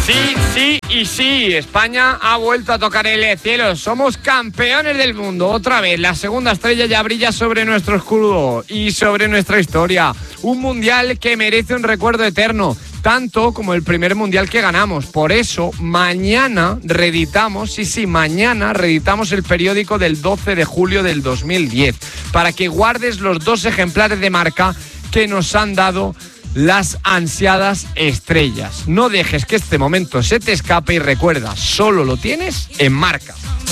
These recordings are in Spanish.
Sí, sí y sí, España ha vuelto a tocar el cielo, somos campeones del mundo, otra vez, la segunda estrella ya brilla sobre nuestro escudo y sobre nuestra historia, un mundial que merece un recuerdo eterno, tanto como el primer mundial que ganamos, por eso mañana reeditamos, mañana reeditamos el periódico del 12 de julio del 2010, para que guardes los 2 ejemplares de Marca que nos han dado las ansiadas estrellas. No dejes que este momento se te escape y recuerda, solo lo tienes en Marca.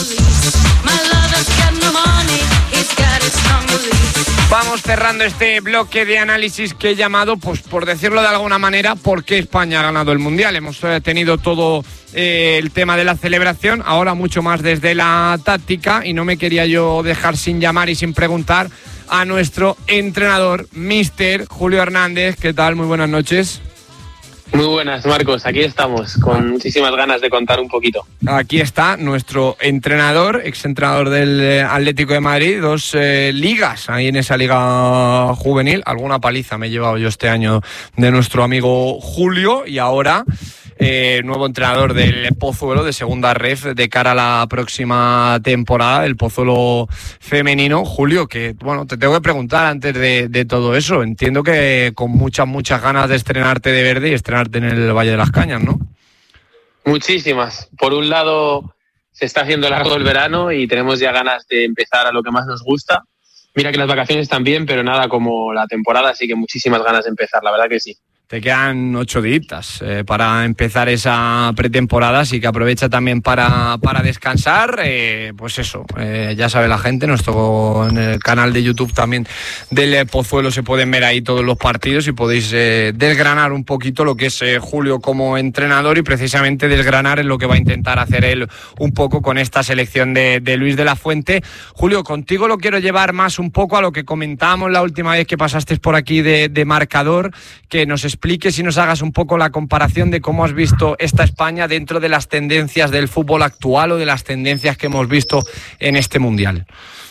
Vamos cerrando este bloque de análisis que he llamado, pues por decirlo de alguna manera, ¿por qué España ha ganado el Mundial? Hemos tenido todo el tema de la celebración, ahora mucho más desde la táctica, y no me quería yo dejar sin llamar y sin preguntar a nuestro entrenador, Mister Julio Hernández. ¿Qué tal? Muy buenas noches. Muy buenas, Marcos. Aquí estamos, con muchísimas ganas de contar un poquito. Aquí está nuestro entrenador, exentrenador del Atlético de Madrid, 2 ligas ahí en esa liga juvenil. Alguna paliza me he llevado yo este año de nuestro amigo Julio, y ahora nuevo entrenador del Pozuelo de segunda ref de cara a la próxima temporada, el Pozuelo femenino. Julio, que bueno, te tengo que preguntar antes de todo eso, entiendo que con muchas ganas de estrenarte de verde y estrenarte en el Valle de las Cañas, ¿no? Muchísimas. Por un lado, se está haciendo largo el verano y tenemos ya ganas de empezar a lo que más nos gusta. Mira que las vacaciones también, pero nada como la temporada, así que muchísimas ganas de empezar, la verdad que sí. Te quedan 8 días para empezar esa pretemporada, así que aprovecha también para descansar. Pues eso, ya sabe la gente, en el canal de YouTube también del Pozuelo se pueden ver ahí todos los partidos y podéis desgranar un poquito lo que es Julio como entrenador, y precisamente desgranar en lo que va a intentar hacer él un poco con esta selección de Luis de la Fuente. Julio, contigo lo quiero llevar más un poco a lo que comentábamos la última vez que pasaste por aquí de marcador, que nos expliques y nos hagas un poco la comparación de cómo has visto esta España dentro de las tendencias del fútbol actual o de las tendencias que hemos visto en este Mundial.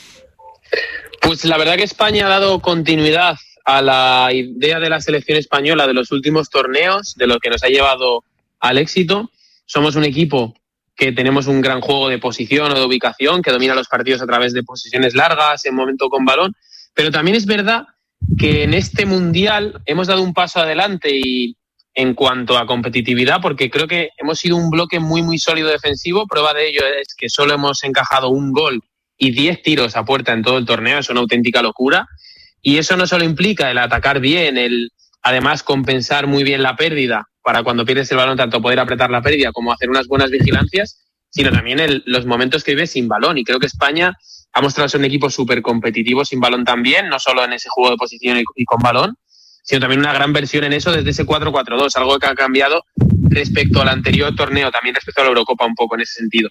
Pues la verdad que España ha dado continuidad a la idea de la selección española de los últimos torneos, de lo que nos ha llevado al éxito. Somos un equipo que tenemos un gran juego de posición o de ubicación, que domina los partidos a través de posiciones largas, en momento con balón, pero también es verdad que en este Mundial hemos dado un paso adelante y en cuanto a competitividad, porque creo que hemos sido un bloque muy sólido defensivo. Prueba de ello es que solo hemos encajado 1 gol y 10 tiros a puerta en todo el torneo. Es una auténtica locura, y eso no solo implica el atacar bien, el además compensar muy bien la pérdida para cuando pierdes el balón, tanto poder apretar la pérdida como hacer unas buenas vigilancias, sino también los momentos que vives sin balón. Y creo que España ha mostrado ser un equipo súper competitivo sin balón también, no solo en ese juego de posición y con balón, sino también una gran versión en eso desde ese 4-4-2, algo que ha cambiado respecto al anterior torneo, también respecto a la Eurocopa un poco en ese sentido.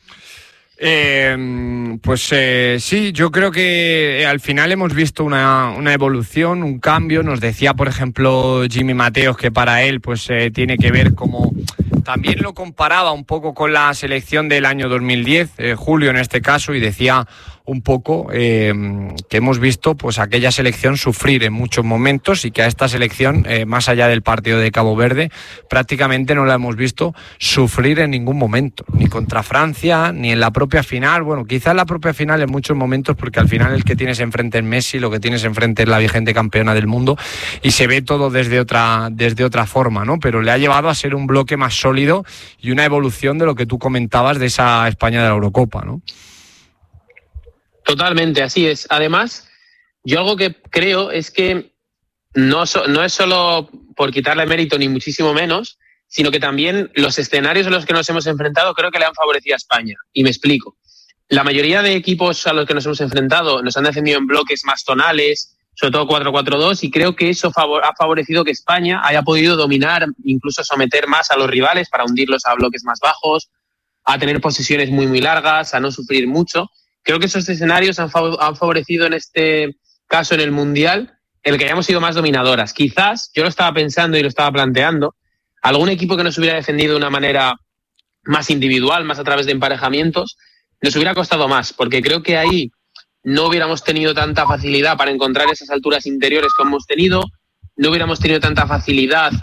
Sí, yo creo que al final hemos visto una evolución, un cambio. Nos decía, por ejemplo, Jimmy Mateos que para él tiene que ver como... También lo comparaba un poco con la selección del año 2010, Julio en este caso, y decía un poco que hemos visto pues aquella selección sufrir en muchos momentos, y que a esta selección, más allá del partido de Cabo Verde, prácticamente no la hemos visto sufrir en ningún momento, ni contra Francia, ni en la propia final. Bueno, quizás en la propia final en muchos momentos, porque al final el que tienes enfrente es Messi, lo que tienes enfrente es la vigente campeona del mundo, y se ve todo desde otra forma, ¿no? Pero le ha llevado a ser un bloque más sólido y una evolución de lo que tú comentabas de esa España de la Eurocopa, ¿no? Totalmente, así es. Además, yo algo que creo es que no es solo por quitarle mérito ni muchísimo menos, sino que también los escenarios a los que nos hemos enfrentado creo que le han favorecido a España. Y me explico. La mayoría de equipos a los que nos hemos enfrentado nos han defendido en bloques más tonales, sobre todo 4-4-2, y creo que eso ha favorecido que España haya podido dominar, incluso someter más a los rivales para hundirlos a bloques más bajos, a tener posesiones muy largas, a no sufrir mucho. Creo que esos escenarios han favorecido en este caso en el Mundial el que hayamos sido más dominadoras. Quizás, yo lo estaba pensando y lo estaba planteando, algún equipo que nos hubiera defendido de una manera más individual, más a través de emparejamientos, nos hubiera costado más, porque creo que ahí no hubiéramos tenido tanta facilidad para encontrar esas alturas interiores que hemos tenido, no hubiéramos tenido tanta facilidad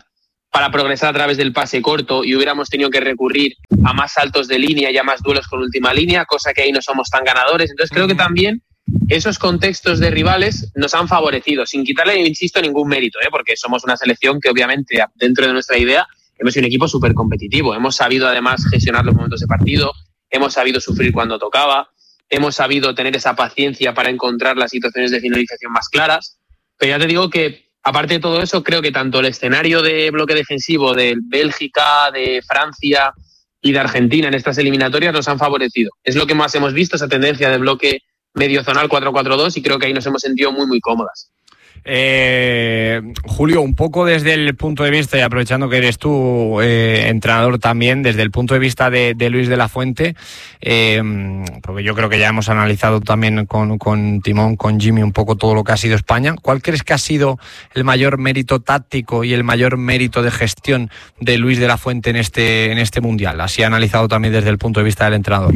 para progresar a través del pase corto y hubiéramos tenido que recurrir a más saltos de línea y a más duelos con última línea, cosa que ahí no somos tan ganadores. Entonces creo que también esos contextos de rivales nos han favorecido, sin quitarle, insisto, ningún mérito, porque somos una selección que obviamente dentro de nuestra idea hemos sido un equipo súper competitivo. Hemos sabido además gestionar los momentos de partido, hemos sabido sufrir cuando tocaba, hemos sabido tener esa paciencia para encontrar las situaciones de finalización más claras. Pero ya te digo que, aparte de todo eso, creo que tanto el escenario de bloque defensivo de Bélgica, de Francia y de Argentina en estas eliminatorias nos han favorecido. Es lo que más hemos visto, esa tendencia de bloque medio zonal 4-4-2, y creo que ahí nos hemos sentido muy, muy cómodas. Julio, un poco desde el punto de vista, y aprovechando que eres tú entrenador también, desde el punto de vista de Luis de la Fuente, porque yo creo que ya hemos analizado también con Timón, con Jimmy, un poco todo lo que ha sido España. ¿Cuál crees que ha sido el mayor mérito táctico y el mayor mérito de gestión de Luis de la Fuente en este Mundial? Así analizado también desde el punto de vista del entrenador.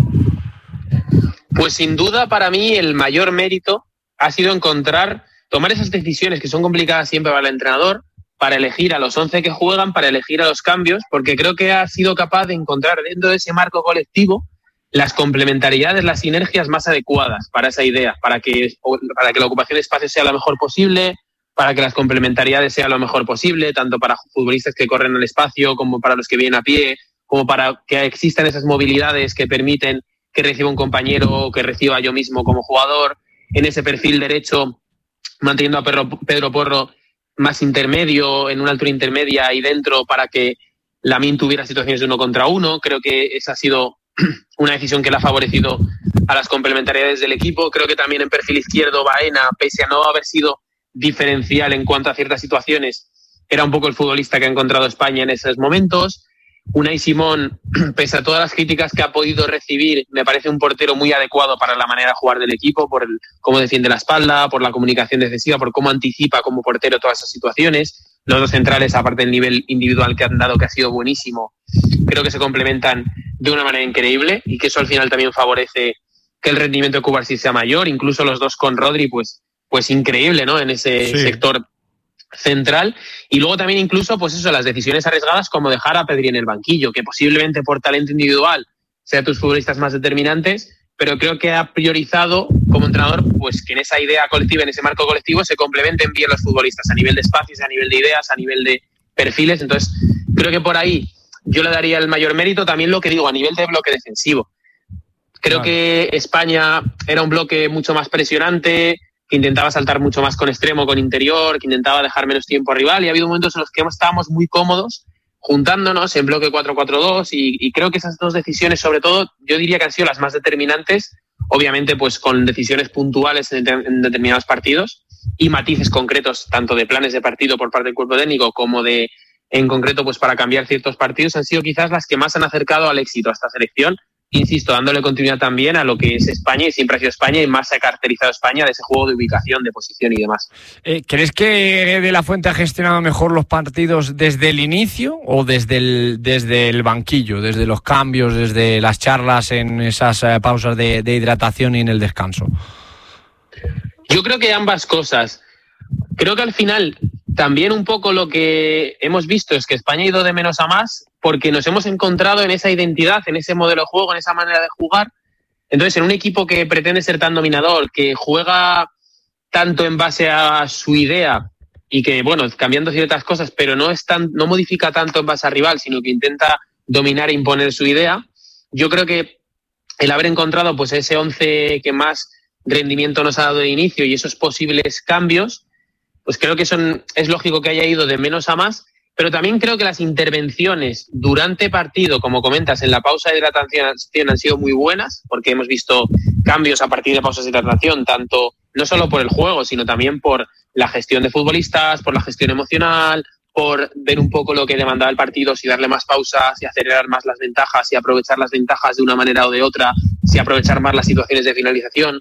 Pues sin duda, para mí el mayor mérito ha sido tomar esas decisiones que son complicadas siempre para el entrenador, para elegir a los 11 que juegan, para elegir a los cambios, porque creo que ha sido capaz de encontrar dentro de ese marco colectivo las complementariedades, las sinergias más adecuadas para esa idea, para que la ocupación de espacio sea lo mejor posible, para que las complementariedades sean lo mejor posible, tanto para futbolistas que corren el espacio como para los que vienen a pie, como para que existan esas movilidades que permiten que reciba un compañero o que reciba yo mismo como jugador. En ese perfil derecho, manteniendo a Pedro Porro más intermedio, en una altura intermedia ahí dentro, para que Lamine tuviera situaciones de 1 contra 1. Creo que esa ha sido una decisión que le ha favorecido a las complementariedades del equipo. Creo que también en perfil izquierdo Baena, pese a no haber sido diferencial en cuanto a ciertas situaciones, era un poco el futbolista que ha encontrado España en esos momentos. Unai Simón, pese a todas las críticas que ha podido recibir, me parece un portero muy adecuado para la manera de jugar del equipo, por cómo defiende la espalda, por la comunicación defensiva, por cómo anticipa como portero todas esas situaciones. Los dos centrales, aparte del nivel individual que han dado, que ha sido buenísimo, creo que se complementan de una manera increíble, y que eso al final también favorece que el rendimiento de Cubarsí sea mayor. Incluso los dos con Rodri, pues increíble, ¿no? En ese sector central. Y luego también incluso, pues eso, las decisiones arriesgadas como dejar a Pedri en el banquillo, que posiblemente por talento individual sea tus futbolistas más determinantes, pero creo que ha priorizado como entrenador pues que en esa idea colectiva, en ese marco colectivo, se complementen bien los futbolistas a nivel de espacios, a nivel de ideas, a nivel de perfiles. Entonces creo que por ahí yo le daría el mayor mérito. También lo que digo a nivel de bloque defensivo, creo que España era un bloque mucho más presionante, que intentaba saltar mucho más con extremo, con interior, que intentaba dejar menos tiempo al rival, y ha habido momentos en los que estábamos muy cómodos juntándonos en bloque 4-4-2, y creo que esas dos decisiones, sobre todo, yo diría que han sido las más determinantes, obviamente pues con decisiones puntuales en determinados partidos y matices concretos, tanto de planes de partido por parte del cuerpo técnico como de, en concreto, pues para cambiar ciertos partidos, han sido quizás las que más han acercado al éxito a esta selección. Insisto, dándole continuidad también a lo que es España, y siempre ha sido España, y más se ha caracterizado España de ese juego de ubicación, de posición y demás. ¿Crees que De la Fuente ha gestionado mejor los partidos desde el inicio o desde el banquillo, desde los cambios, desde las charlas en esas pausas de hidratación y en el descanso? Yo creo que ambas cosas. Creo que al final también un poco lo que hemos visto es que España ha ido de menos a más, porque nos hemos encontrado en esa identidad, en ese modelo de juego, en esa manera de jugar. Entonces, en un equipo que pretende ser tan dominador, que juega tanto en base a su idea y que, bueno, cambiando ciertas cosas, pero no modifica tanto en base al rival, sino que intenta dominar e imponer su idea, yo creo que el haber encontrado pues ese 11 que más rendimiento nos ha dado de inicio y esos posibles cambios, pues creo que es lógico que haya ido de menos a más. Pero también creo que las intervenciones durante partido, como comentas, en la pausa de hidratación han sido muy buenas, porque hemos visto cambios a partir de pausas de hidratación, tanto no solo por el juego, sino también por la gestión de futbolistas, por la gestión emocional, por ver un poco lo que demandaba el partido, si darle más pausas, si acelerar más las ventajas, si aprovechar las ventajas de una manera o de otra, si aprovechar más las situaciones de finalización,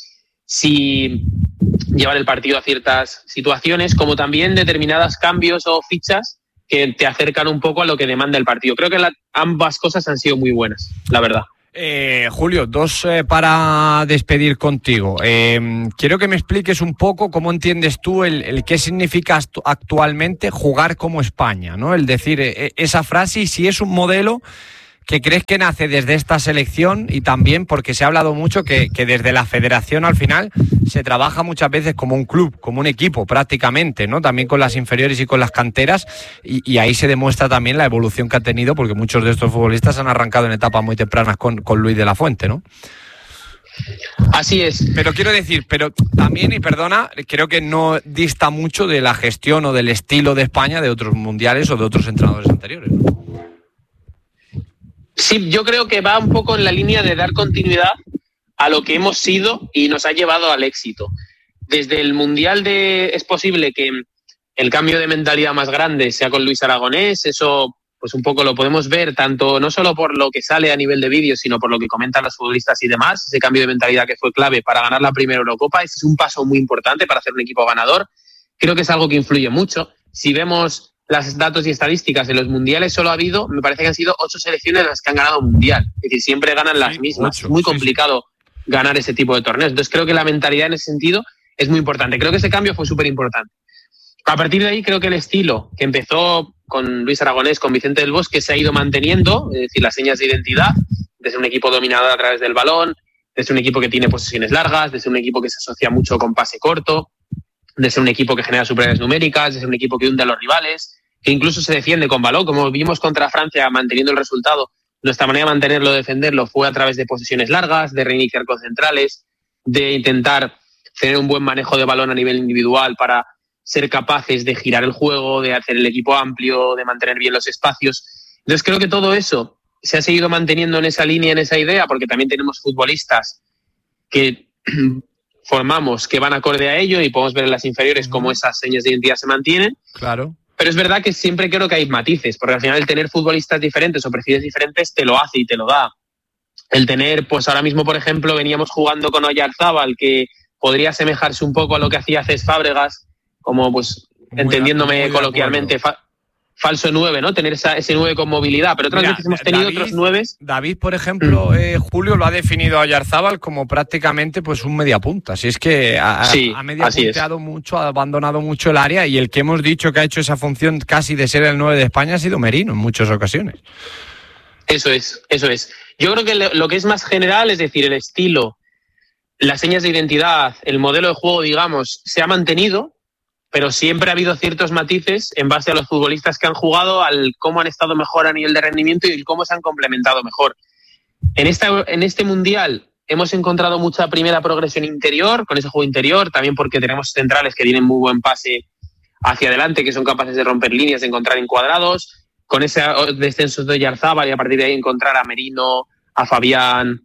si llevar el partido a ciertas situaciones, como también determinados cambios o fichas que te acercan un poco a lo que demanda el partido. Creo que ambas cosas han sido muy buenas, la verdad. Julio, dos para despedir contigo. Quiero que me expliques un poco cómo entiendes tú el qué significa actualmente jugar como España, ¿no? El decir esa frase y si es un modelo que crees que nace desde esta selección y también porque se ha hablado mucho que desde la federación al final se trabaja muchas veces como un club, como un equipo prácticamente, ¿no? También con las inferiores y con las canteras y ahí se demuestra también la evolución que ha tenido porque muchos de estos futbolistas han arrancado en etapas muy tempranas con Luis de la Fuente, ¿no? Así es. Pero quiero decir, pero también, y perdona, creo que no dista mucho de la gestión o del estilo de España de otros mundiales o de otros entrenadores anteriores, ¿no? Sí, yo creo que va un poco en la línea de dar continuidad a lo que hemos sido y nos ha llevado al éxito. Desde el Mundial es posible que el cambio de mentalidad más grande sea con Luis Aragonés, eso pues un poco lo podemos ver tanto no solo por lo que sale a nivel de vídeo, sino por lo que comentan los futbolistas y demás, ese cambio de mentalidad que fue clave para ganar la primera Eurocopa, ese es un paso muy importante para hacer un equipo ganador, creo que es algo que influye mucho. Si vemos las datos y estadísticas de los mundiales, solo ha habido, me parece que han sido 8 selecciones las que han ganado mundial. Es decir, siempre ganan las mismas. 8, es muy complicado ganar ese tipo de torneos. Entonces creo que la mentalidad en ese sentido es muy importante. Creo que ese cambio fue súper importante. A partir de ahí creo que el estilo que empezó con Luis Aragonés, con Vicente del Bosque, se ha ido manteniendo, es decir, las señas de identidad, de ser un equipo dominador a través del balón, de ser un equipo que tiene posesiones largas, de ser un equipo que se asocia mucho con pase corto, de ser un equipo que genera superioridades numéricas, de ser un equipo que hunde a los rivales, que incluso se defiende con balón, como vimos contra Francia manteniendo el resultado. Nuestra manera de mantenerlo, defenderlo, fue a través de posesiones largas, de reiniciar con centrales, de intentar tener un buen manejo de balón a nivel individual para ser capaces de girar el juego, de hacer el equipo amplio, de mantener bien los espacios. Entonces creo que todo eso se ha seguido manteniendo en esa línea, en esa idea, porque también tenemos futbolistas que formamos que van acorde a ello y podemos ver en las inferiores cómo esas señas de identidad se mantienen. Claro. Pero es verdad que siempre creo que hay matices, porque al final el tener futbolistas diferentes o perfiles diferentes te lo hace y te lo da. El tener, pues ahora mismo, por ejemplo, veníamos jugando con Oyarzábal, que podría asemejarse un poco a lo que hacía Cés Fábregas, como pues entendiéndome coloquialmente, falso 9, ¿no? Tener ese 9 con movilidad, pero otras veces hemos tenido otros 9. David, por ejemplo, Julio lo ha definido a Oyarzábal como prácticamente pues un mediapunta. Si es que ha mediapunteado mucho, ha abandonado mucho el área y el que hemos dicho que ha hecho esa función casi de ser el 9 de España ha sido Merino en muchas ocasiones. Eso es. Yo creo que lo que es más general, es decir, el estilo, las señas de identidad, el modelo de juego, digamos, se ha mantenido, pero siempre ha habido ciertos matices en base a los futbolistas que han jugado, al cómo han estado mejor a nivel de rendimiento y cómo se han complementado mejor. En este Mundial hemos encontrado mucha primera progresión interior, con ese juego interior, también porque tenemos centrales que tienen muy buen pase hacia adelante, que son capaces de romper líneas, de encontrar encuadrados, con ese descenso de Oyarzábal y a partir de ahí encontrar a Merino, a Fabián,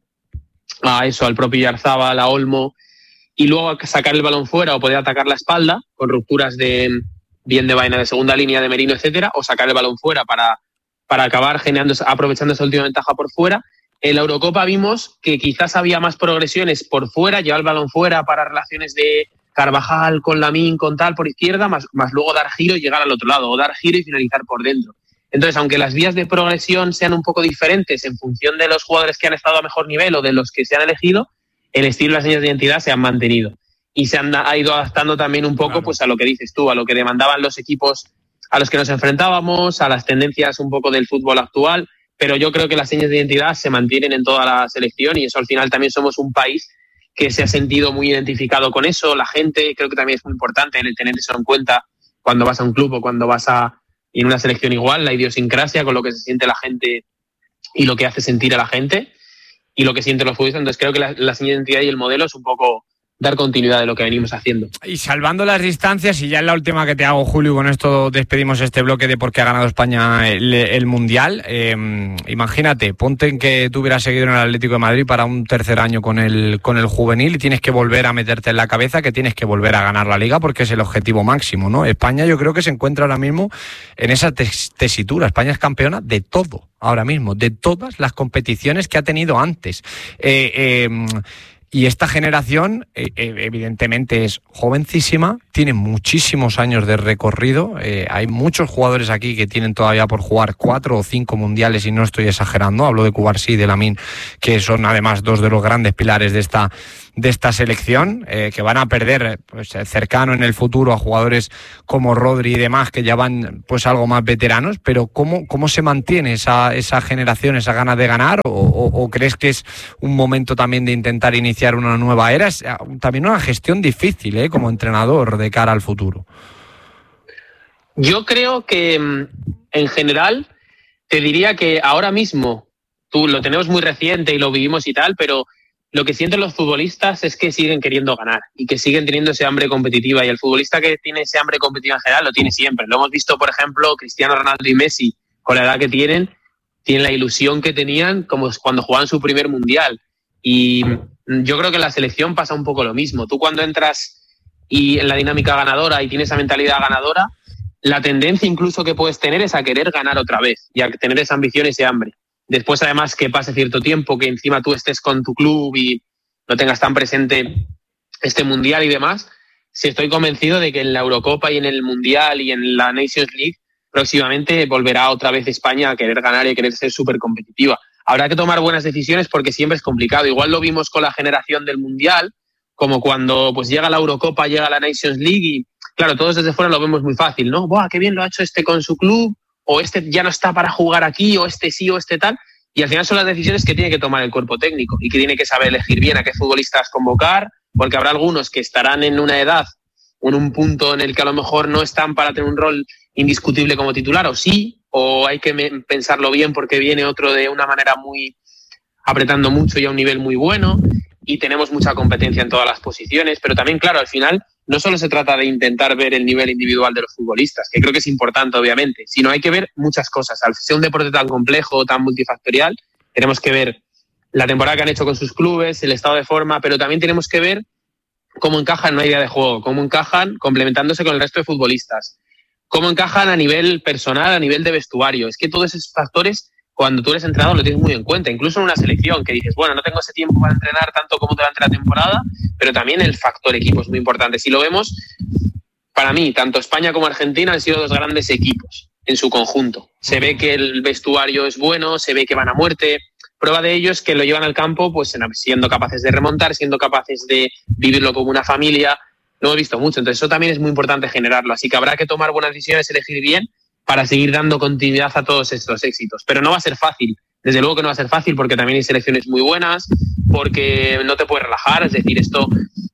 al propio Oyarzábal, a Olmo, y luego sacar el balón fuera o poder atacar la espalda con rupturas bien de vaina de segunda línea de Merino, etcétera, o sacar el balón fuera para acabar aprovechando esa última ventaja por fuera. En la Eurocopa vimos que quizás había más progresiones por fuera, llevar el balón fuera para relaciones de Carvajal con Lamine, con tal por izquierda, más luego dar giro y llegar al otro lado, o dar giro y finalizar por dentro. Entonces, aunque las vías de progresión sean un poco diferentes en función de los jugadores que han estado a mejor nivel o de los que se han elegido, el estilo y las señas de identidad se han mantenido y ha ido adaptando también un poco, claro, pues a lo que dices tú, a lo que demandaban los equipos a los que nos enfrentábamos, a las tendencias un poco del fútbol actual, pero yo creo que las señas de identidad se mantienen en toda la selección y eso al final también somos un país que se ha sentido muy identificado con eso, la gente, creo que también es muy importante el tener eso en cuenta cuando vas a un club o cuando vas en una selección igual, la idiosincrasia con lo que se siente la gente y lo que hace sentir a la gente y lo que sienten los futbolistas. Entonces creo que la señal de identidad y el modelo es un poco dar continuidad de lo que venimos haciendo. Y salvando las distancias, y ya es la última que te hago, Julio, con esto despedimos este bloque de por qué ha ganado España el Mundial. Imagínate, ponte en que tú hubieras seguido en el Atlético de Madrid para un tercer año con el juvenil y tienes que volver a meterte en la cabeza que tienes que volver a ganar la Liga porque es el objetivo máximo, ¿no? España yo creo que se encuentra ahora mismo en esa tesitura. España es campeona de todo ahora mismo, de todas las competiciones que ha tenido antes. Y esta generación, evidentemente, es jovencísima, tiene muchísimos años de recorrido. Hay muchos jugadores aquí que tienen todavía por jugar 4 o 5 mundiales, y no estoy exagerando. Hablo de Cubarsí y de Lamine, que son además dos de los grandes pilares de esta selección, que van a perder pues, cercano en el futuro a jugadores como Rodri y demás, que ya van pues algo más veteranos. Pero ¿cómo se mantiene esa generación, esa ganas de ganar? ¿O crees que es un momento también de intentar iniciar una nueva era? Es también una gestión difícil, como entrenador de cara al futuro. Yo creo que en general te diría que ahora mismo tú lo tenemos muy reciente y lo vivimos y tal, pero lo que sienten los futbolistas es que siguen queriendo ganar y que siguen teniendo ese hambre competitiva, y el futbolista que tiene ese hambre competitiva en general lo tiene siempre. Lo hemos visto, por ejemplo, Cristiano Ronaldo y Messi, con la edad que tienen la ilusión que tenían como cuando jugaban su primer mundial. Y yo creo que en la selección pasa un poco lo mismo. Tú cuando entras y en la dinámica ganadora y tienes esa mentalidad ganadora, la tendencia incluso que puedes tener es a querer ganar otra vez y a tener esa ambición y ese hambre. Después, además, que pase cierto tiempo, que encima tú estés con tu club y no tengas tan presente este mundial y demás, sí estoy convencido de que en la Eurocopa y en el Mundial y en la Nations League próximamente volverá otra vez España a querer ganar y a querer ser súper competitiva. Habrá que tomar buenas decisiones porque siempre es complicado. Igual lo vimos con la generación del Mundial, como cuando pues llega la Eurocopa, llega la Nations League y, claro, todos desde fuera lo vemos muy fácil, ¿no? ¡Buah, qué bien lo ha hecho este con su club! O este ya no está para jugar aquí, o este sí, o este tal. Y al final son las decisiones que tiene que tomar el cuerpo técnico y que tiene que saber elegir bien a qué futbolistas convocar, porque habrá algunos que estarán en una edad o en un punto en el que a lo mejor no están para tener un rol indiscutible como titular, o sí, o hay que pensarlo bien porque viene otro de una manera muy apretando mucho y a un nivel muy bueno, y tenemos mucha competencia en todas las posiciones. Pero también, claro, al final no solo se trata de intentar ver el nivel individual de los futbolistas, que creo que es importante, obviamente, sino hay que ver muchas cosas. Al ser un deporte tan complejo, tan multifactorial, tenemos que ver la temporada que han hecho con sus clubes, el estado de forma, pero también tenemos que ver cómo encajan en una idea de juego, cómo encajan complementándose con el resto de futbolistas, cómo encajan a nivel personal, a nivel de vestuario. Es que todos esos factores, cuando tú eres entrenador, lo tienes muy en cuenta. Incluso en una selección que dices, bueno, no tengo ese tiempo para entrenar tanto como durante la temporada, pero también el factor equipo es muy importante. Si lo vemos, para mí, tanto España como Argentina han sido dos grandes equipos en su conjunto. Se ve que el vestuario es bueno, se ve que van a muerte. Prueba de ello es que lo llevan al campo pues siendo capaces de remontar, siendo capaces de vivirlo como una familia. Lo he visto mucho, entonces eso también es muy importante generarlo. Así que habrá que tomar buenas decisiones, elegir bien, para seguir dando continuidad a todos estos éxitos. Pero no va a ser fácil, desde luego que no va a ser fácil, porque también hay selecciones muy buenas, porque no te puedes relajar. Es decir, esto,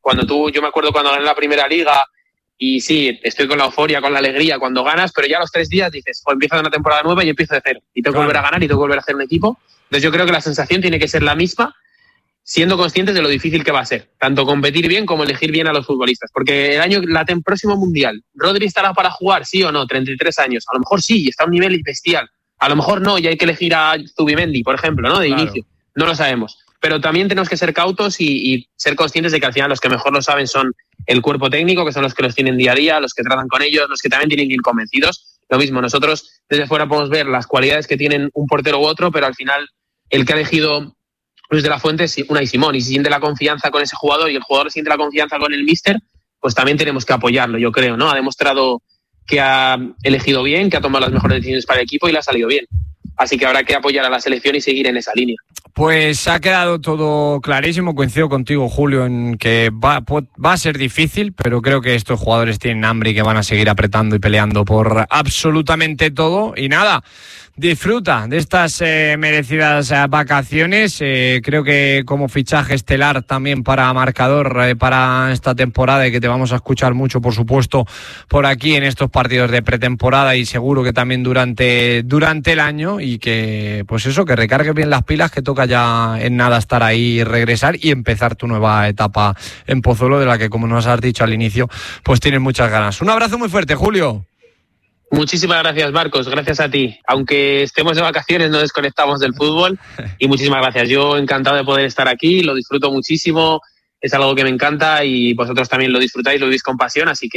yo me acuerdo cuando gané la primera liga, y sí, estoy con la euforia, con la alegría cuando ganas, pero ya a los 3 días dices, empieza una temporada nueva y empiezo de cero, y tengo que volver a ganar y tengo que volver a hacer un equipo. Entonces yo creo que la sensación tiene que ser la misma, siendo conscientes de lo difícil que va a ser, tanto competir bien como elegir bien a los futbolistas. Porque el próximo Mundial, ¿Rodri estará para jugar, sí o no? 33 años. A lo mejor sí, está a un nivel bestial. A lo mejor no, y hay que elegir a Zubimendi, por ejemplo, ¿no? De inicio. No lo sabemos. Pero también tenemos que ser cautos y ser conscientes de que al final los que mejor lo saben son el cuerpo técnico, que son los que los tienen día a día, los que tratan con ellos, los que también tienen que ir convencidos. Lo mismo, nosotros desde fuera podemos ver las cualidades que tienen un portero u otro, pero al final el que ha elegido Luis de la Fuente es Unai Simón, y si siente la confianza con ese jugador y el jugador siente la confianza con el míster, pues también tenemos que apoyarlo, yo creo, ¿no? Ha demostrado que ha elegido bien, que ha tomado las mejores decisiones para el equipo y le ha salido bien. Así que habrá que apoyar a la selección y seguir en esa línea. Pues ha quedado todo clarísimo. Coincido contigo, Julio, en que va a ser difícil, pero creo que estos jugadores tienen hambre y que van a seguir apretando y peleando por absolutamente todo. Y nada, disfruta de estas merecidas vacaciones. Creo que como fichaje estelar también para marcador para esta temporada, y que te vamos a escuchar mucho, por supuesto, por aquí en estos partidos de pretemporada, y seguro que también durante el año, y que pues eso, que recargues bien las pilas, que toca ya en nada estar ahí y regresar y empezar tu nueva etapa en Pozuelo, de la que, como nos has dicho al inicio, pues tienes muchas ganas. Un abrazo muy fuerte, Julio. Muchísimas gracias, Marcos, gracias a ti. Aunque estemos de vacaciones, no desconectamos del fútbol, y muchísimas gracias. Yo encantado de poder estar aquí, lo disfruto muchísimo, es algo que me encanta y vosotros también lo disfrutáis, lo vivís con pasión, así que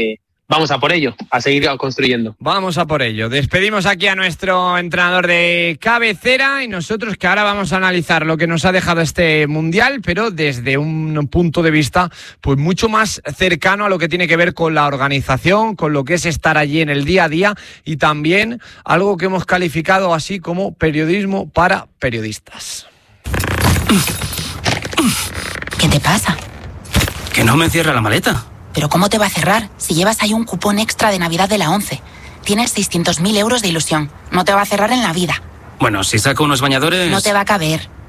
vamos a por ello, a seguir construyendo. Vamos a por ello. Despedimos aquí a nuestro entrenador de cabecera y nosotros que ahora vamos a analizar lo que nos ha dejado este Mundial, pero desde un punto de vista pues mucho más cercano a lo que tiene que ver con la organización, con lo que es estar allí en el día a día y también algo que hemos calificado así como periodismo para periodistas. ¿Qué te pasa? Que no me cierra la maleta. ¿Pero cómo te va a cerrar si llevas ahí un cupón extra de Navidad de la ONCE? Tienes 600.000 euros de ilusión. No te va a cerrar en la vida. Bueno, si saco unos bañadores... No te va a caber.